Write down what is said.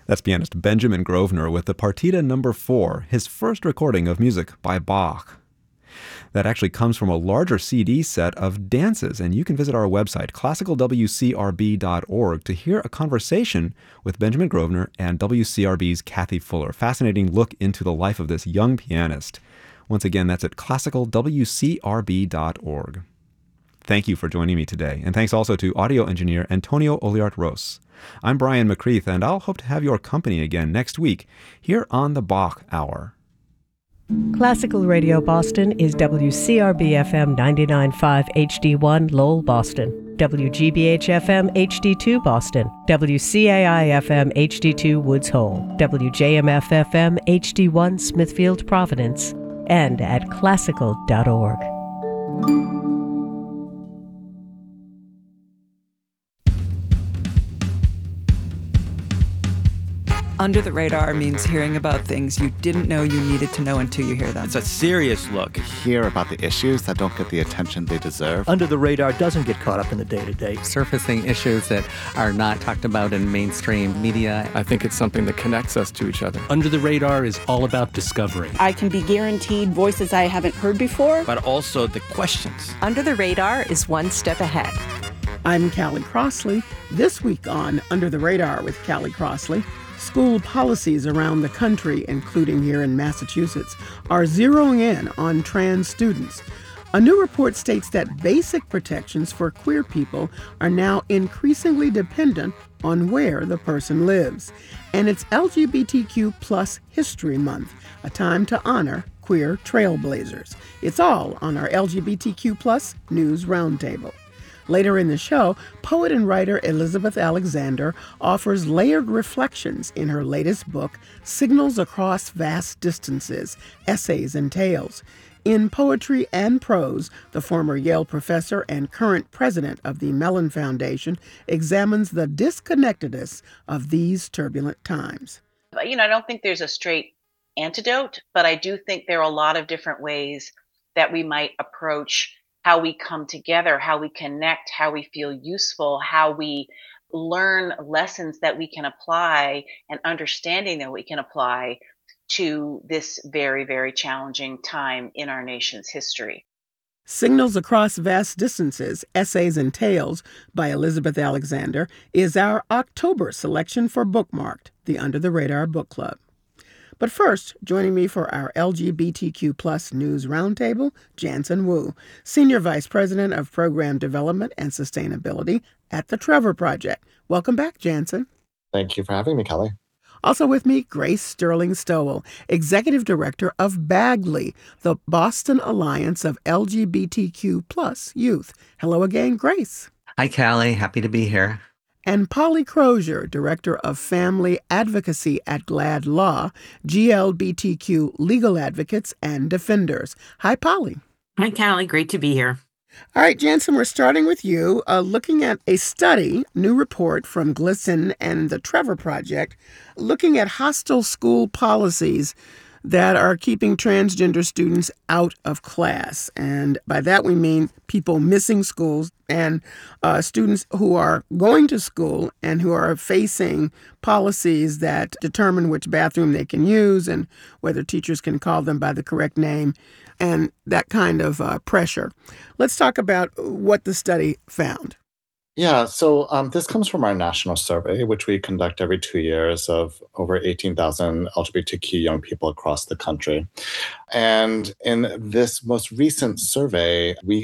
That's pianist Benjamin Grosvenor with the Partita Number 4, his first recording of music by Bach. That actually comes from a larger CD set of dances, and you can visit our website, classicalwcrb.org, to hear a conversation with Benjamin Grosvenor and WCRB's Kathy Fuller. Fascinating look into the life of this young pianist. Once again, that's at classicalwcrb.org. Thank you for joining me today, and thanks also to audio engineer Antonio Oliart-Ros. I'm Brian McCreath, and I'll hope to have your company again next week here on the Bach Hour. Classical Radio Boston is WCRB-FM 99.5 HD1 Lowell, Boston, WGBH-FM HD2 Boston, WCAI-FM HD2 Woods Hole, WJMF-FM HD1 Smithfield, Providence, and at classical.org. Under the Radar means hearing about things you didn't know you needed to know until you hear them. It's a serious look. Hear about the issues that don't get the attention they deserve. Under the Radar doesn't get caught up in the day-to-day. Surfacing issues that are not talked about in mainstream media. I think it's something that connects us to each other. Under the Radar is all about discovery. I can be guaranteed voices I haven't heard before. But also the questions. Under the Radar is one step ahead. I'm Callie Crossley. This week on Under the Radar with Callie Crossley, school policies around the country, including here in Massachusetts, are zeroing in on trans students. A new report states that basic protections for queer people are now increasingly dependent on where the person lives. And it's LGBTQ plus History Month, a time to honor queer trailblazers. It's all on our LGBTQ plus News Roundtable. Later in the show, poet and writer Elizabeth Alexander offers layered reflections in her latest book, Signals Across Vast Distances, Essays and Tales. In poetry and prose, the former Yale professor and current president of the Mellon Foundation examines the disconnectedness of these turbulent times. I don't think there's a straight antidote, but I do think there are a lot of different ways that we might approach how we come together, how we connect, how we feel useful, how we learn lessons that we can apply and understanding that we can apply to this very, very challenging time in our nation's history. Signals Across Vast Distances, Essays and Tales by Elizabeth Alexander is our October selection for Bookmarked, the Under the Radar Book Club. But first, joining me for our LGBTQ plus News Roundtable, Jansen Wu, Senior Vice President of Program Development and Sustainability at the Trevor Project. Welcome back, Jansen. Thank you for having me, Kelly. Also with me, Grace Sterling Stowell, Executive Director of BAGLY, the Boston Alliance of LGBTQ plus Youth. Hello again, Grace. Hi, Callie. Happy to be here. And Polly Crozier, Director of Family Advocacy at GLAD Law, GLBTQ Legal Advocates and Defenders. Hi, Polly. Hi, Callie. Great to be here. All right, Jansen, we're starting with you, looking at a study, new report from GLSEN and the Trevor Project, looking at hostile school policies that are keeping transgender students out of class. And by that we mean people missing schools and students who are going to school and who are facing policies that determine which bathroom they can use and whether teachers can call them by the correct name and that kind of pressure. Let's talk about what the study found. Yeah, so this comes from our national survey, which we conduct every 2 years of over 18,000 LGBTQ young people across the country. And in this most recent survey, we